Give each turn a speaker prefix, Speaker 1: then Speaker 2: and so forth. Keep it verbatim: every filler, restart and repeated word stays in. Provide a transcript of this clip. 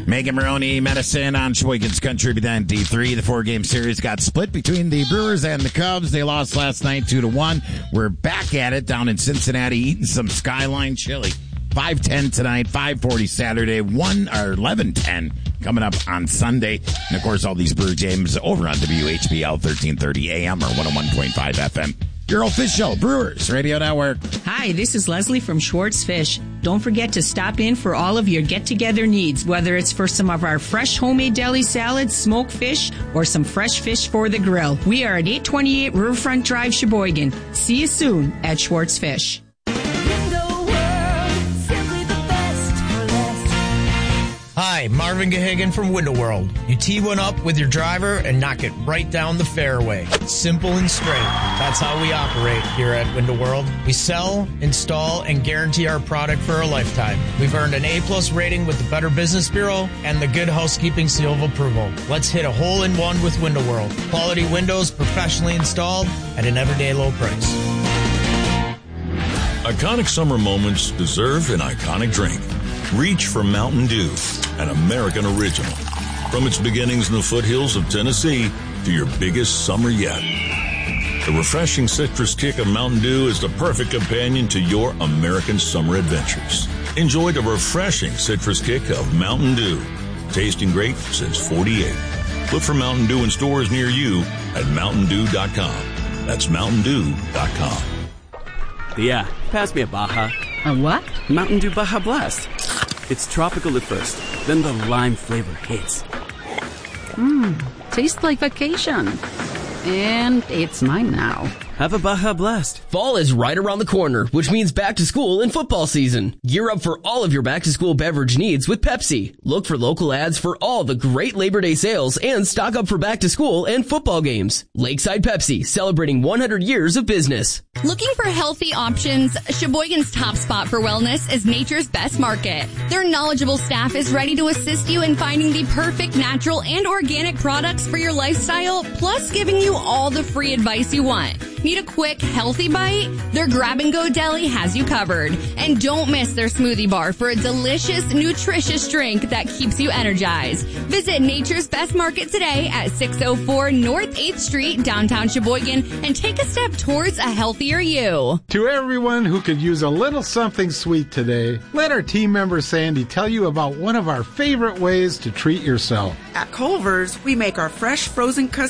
Speaker 1: Megan Maroney, Medicine on Sheboygan's Country B ninety-three. The four-game series got split between the Brewers and the Cubs. They lost last night two to one. We're back at it down in Cincinnati, eating some Skyline chili. five ten tonight, five forty Saturday, one or eleven ten coming up on Sunday. And, of course, all these Brewer games over on W H B L thirteen thirty A M or one oh one point five F M. Your official Brewers Radio Network.
Speaker 2: Hi, this is Leslie from Schwartz Fish. Don't forget to stop in for all of your get-together needs, whether it's for some of our fresh homemade deli salads, smoked fish, or some fresh fish for the grill. We are at eight twenty-eight Riverfront Drive, Sheboygan. See you soon at Schwartz Fish.
Speaker 3: Hi, Marvin Gahagan from Window World. You tee one up with your driver and knock it right down the fairway. Simple and straight. That's how we operate here at Window World. We sell, install, and guarantee our product for a lifetime. We've earned an A-plus rating with the Better Business Bureau and the Good Housekeeping seal of approval. Let's hit a hole in one with Window World. Quality windows professionally installed at an everyday low price.
Speaker 4: Iconic summer moments deserve an iconic drink. Reach for Mountain Dew, an American original. From its beginnings in the foothills of Tennessee to your biggest summer yet. The refreshing citrus kick of Mountain Dew is the perfect companion to your American summer adventures. Enjoy the refreshing citrus kick of Mountain Dew. Tasting great since forty-eight. Look for Mountain Dew in stores near you at mountain dew dot com. That's mountain dew dot com.
Speaker 5: Yeah, pass me a Baja.
Speaker 6: A what?
Speaker 5: Mountain Dew Baja Blast. It's tropical at first, then the lime flavor hits.
Speaker 6: Mmm, tastes like vacation. And it's mine now.
Speaker 5: Have a Baja Blast.
Speaker 7: Fall is right around the corner, which means back to school and football season. Gear up for all of your back to school beverage needs with Pepsi. Look for local ads for all the great Labor Day sales and stock up for back to school and football games. Lakeside Pepsi, celebrating one hundred years of business.
Speaker 8: Looking for healthy options? Sheboygan's top spot for wellness is Nature's Best Market. Their knowledgeable staff is ready to assist you in finding the perfect natural and organic products for your lifestyle, plus giving you all the free advice you want. Need a quick, healthy bite? Their grab-and-go deli has you covered. And don't miss their smoothie bar for a delicious, nutritious drink that keeps you energized. Visit Nature's Best Market today at six oh four North eighth Street, downtown Sheboygan, and take a step towards a healthier you.
Speaker 9: To everyone who could use a little something sweet today, let our team member Sandy tell you about one of our favorite ways to treat yourself.
Speaker 10: At Culver's, we make our fresh frozen custard